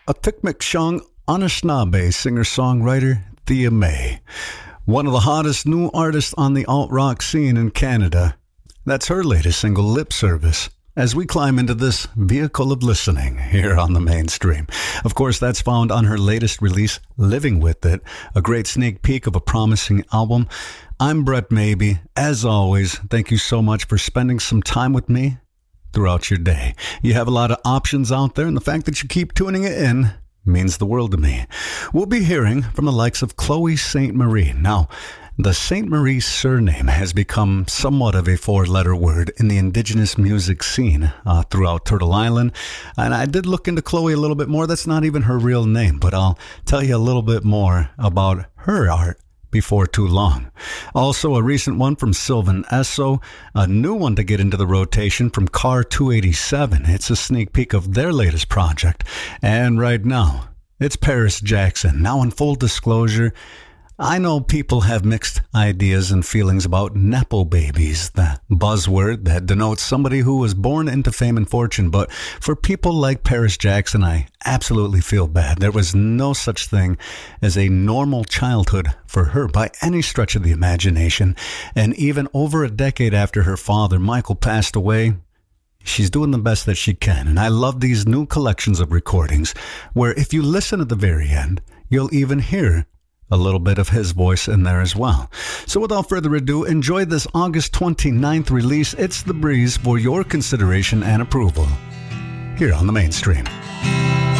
A Tikmikshang Anishinaabe singer-songwriter Thea May, one of the hottest new artists on the alt-rock scene in Canada. That's her latest single, Lip Service, as we climb into this vehicle of listening here on the mainstream. Of course, that's found on her latest release, Living With It, a great sneak peek of a promising album. I'm Brett Maybe. As always, thank you so much for spending some time with me throughout your day. You have a lot of options out there, and the fact that you keep tuning it in means the world to me. We'll be hearing from the likes of Chloe St. Marie. Now, the St. Marie surname has become somewhat of a four-letter word in the indigenous music scene throughout Turtle Island. And I did look into Chloe a little bit more. That's not even her real name, but I'll tell you a little bit more about her art before too long. Also, a recent one from Sylvan Esso, a new one to get into the rotation from Car 287. It's a sneak peek of their latest project. And right now, it's Paris Jackson. Now, in full disclosure, I know people have mixed ideas and feelings about Nepo babies, the buzzword that denotes somebody who was born into fame and fortune. But for people like Paris Jackson, I absolutely feel bad. There was no such thing as a normal childhood for her by any stretch of the imagination. And even over a decade after her father, Michael, passed away, she's doing the best that she can. And I love these new collections of recordings where if you listen at the very end, you'll even hear a little bit of his voice in there as well. So without further ado, enjoy this August 29th release. It's The Breeze for your consideration and approval here on the mainstream.